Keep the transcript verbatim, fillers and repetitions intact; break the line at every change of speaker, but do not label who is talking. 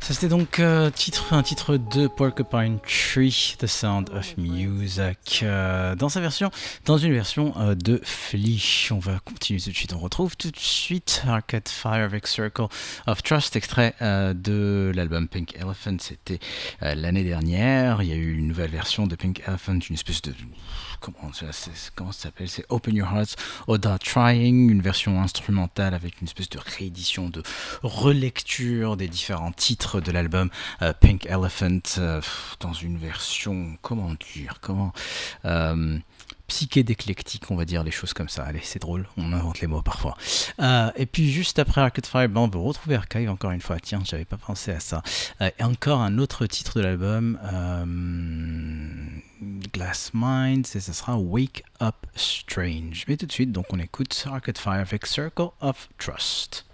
Ça c'était donc euh, titre, un titre de Porcupine Tree, The Sound of Music, euh, dans sa version, dans une version euh, de Flea. On va continuer tout de suite. On retrouve tout de suite Arcade Fire avec Circle of Trust, extrait euh, de l'album Pink Elephant. C'était euh, l'année dernière. Il y a eu une nouvelle version de Pink Elephant, une espèce de comment ça, comment ça s'appelle, c'est Open Your Hearts Oda Trying, une version instrumentale avec une espèce de réédition, de relecture des différents titres de l'album euh, Pink Elephant euh, dans une version, comment dire, comment euh, psychédéclectique, on va dire les choses comme ça. Allez, c'est drôle, on invente les mots parfois. Euh, et puis juste après Arcade Fire, ben, on peut retrouver Archive encore une fois. Tiens, j'avais pas pensé à ça. Euh, et encore un autre titre de l'album, euh, Glass Minds, et ça sera Wake Up Strange. Mais tout de suite, donc on écoute Arcade Fire avec Circle of Trust.